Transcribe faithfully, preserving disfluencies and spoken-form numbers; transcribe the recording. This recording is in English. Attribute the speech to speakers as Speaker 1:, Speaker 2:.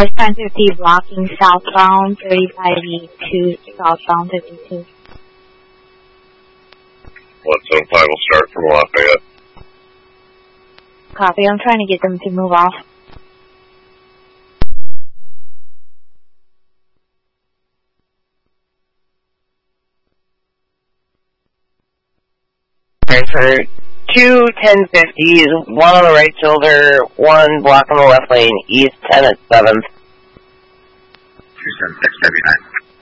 Speaker 1: ten fifty blocking southbound, thirty-five E two, southbound fifty-two.
Speaker 2: one seven five will start from Lafayette.
Speaker 1: Copy, I'm trying to get them to move off.
Speaker 3: For two ten fifties, one on the right shoulder, one block on the left lane, east ten at seventh.
Speaker 4: two seven six, W nine.